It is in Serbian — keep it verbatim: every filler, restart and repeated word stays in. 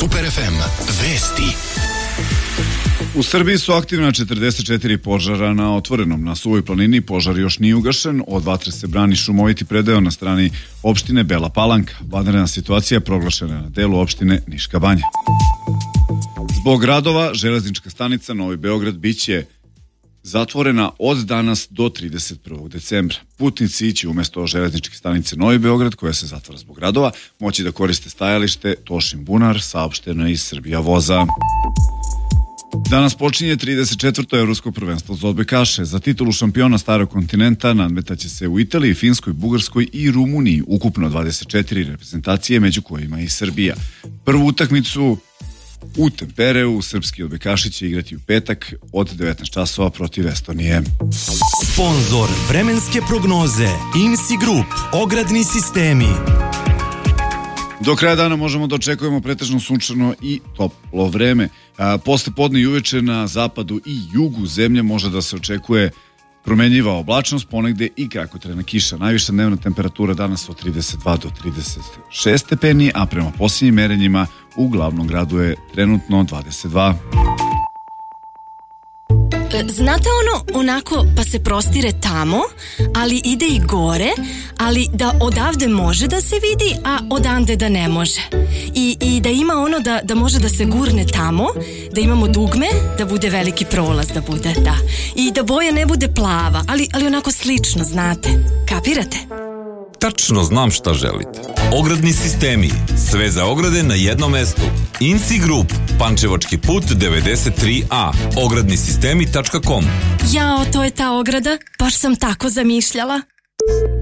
Super ef em vesti. U Srbiji su aktivna četrdeset četiri požara na otvorenom. Na Suvoj planini požar još nije ugašen, od vatre se brani šumoviti predeo na strani opštine Bela Palanka. Vanredna situacija proglašena na delu opštine Niška Banja. Zbog radova, železnička stanica Novi Beograd biće zatvorena od danas do trideset prvog decembra. Putnici će umesto železničke stanice Novi Beograd, koja se zatvara zbog radova, moći da koriste stajalište Tošin Bunar, saopšteno iz Srbija voza. Danas počinje trideset četvrto evropsko prvenstvo za odbojkaše. Za titulu šampiona starog kontinenta nadmetaće se u Italiji, Finskoj, Bugarskoj i Rumuniji. Ukupno dvadeset četiri reprezentacije, među kojima i Srbija. Prvu utakmicu u Tempereu srpski odbojkaši će igrati u petak od devetnaest časova protiv Estonije. Sponzor vremenske prognoze I M S I Group, ogradni sistemi. Do kraja dana možemo da očekujemo pretežno sunčano i toplo vreme. A, posle podne i uveče na zapadu i jugu zemlje može da se očekuje promenljiva oblačnost, ponegde i kratkotrajna kiša. Najviša dnevna temperatura danas od trideset dva do trideset šest stepeni, a prema posljednjim merenjima u glavnom gradu je trenutno dvadeset dva. Znate ono, onako pa se prostire tamo, ali ide i gore, ali da odavde može da se vidi, a odande da ne može. I, i da ima ono da, da može da se gurne tamo, da imamo dugme, da bude veliki prolaz, da bude, da. I da boja ne bude plava, ali, ali onako slično, znate. Kapirate? Tačno znam šta želite. Ogradni sistemi. Sve za ograde na jednom mestu. I M S I Group. Pančevački put devedeset tri A. ogradni sistemi tačka com. Jao, to je ta ograda. Baš sam tako zamišljala.